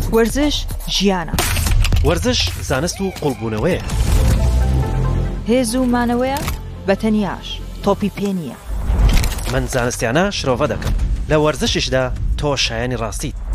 وەرزش ژیانە. وەرزش زانست و قوڵبوونەوەیە. هێز و مانەوەیە بەتەنیاش تۆپی پێ نییە. من زانستیانە شرۆڤە دەکەم. لە وەرزشیشدا تۆ شایانی ڕاستیت.